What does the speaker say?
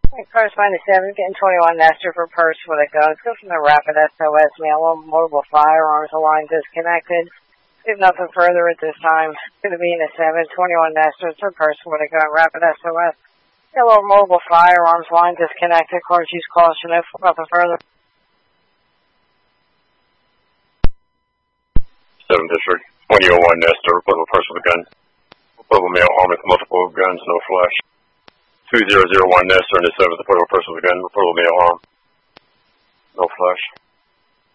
First 97, getting 21 Nestor for purse with a gun. Let's go from the Rapid SOS mail. Mobile firearms line disconnected. If nothing further at this time, it's going to be in a 7, 21 Nestor for purse with a gun. Rapid SOS. Hello, mobile firearms line disconnected. Course use caution if nothing further. 7 District, 2001 Nestor, report of a person with a gun. Report of a male armed with multiple guns, no flash. 2001 Nestor in the 7th, report of a person with a gun, report of a male armed. No flash.